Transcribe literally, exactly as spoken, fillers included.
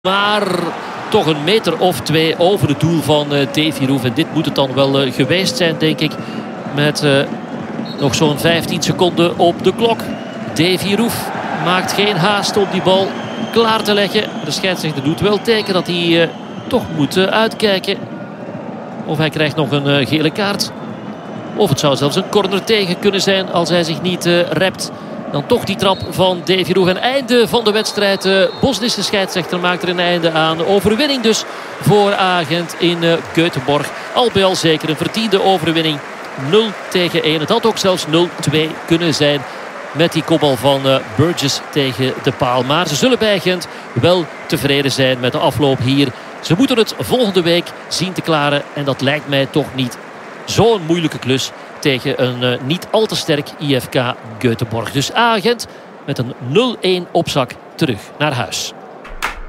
Maar toch een meter of twee over het doel van uh, Davy Roef. En dit moet het dan wel uh, geweest zijn, denk ik. Met uh, nog zo'n vijftien seconden op de klok. Davy Roef maakt geen haast om die bal klaar te leggen. De scheidsrechter doet wel teken dat hij uh, toch moet uh, uitkijken. Of hij krijgt nog een uh, gele kaart. Of het zou zelfs een corner tegen kunnen zijn als hij zich niet uh, rept. Dan toch die trap van Davy Roef. En einde van de wedstrijd. De Bosnische scheidsrechter maakt er een einde aan. Overwinning dus voor Agent in uh, Göteborg. Al bij al zeker een verdiende overwinning. nul tegen één. Het had ook zelfs nul twee kunnen zijn. Met die kopbal van uh, Burgess tegen de paal. Maar ze zullen bij Gent wel tevreden zijn met de afloop hier. Ze moeten het volgende week zien te klaren. En dat lijkt mij toch niet zo'n moeilijke klus tegen een uh, niet al te sterk I F K Göteborg. Dus Agent met een nul-een opzak terug naar huis.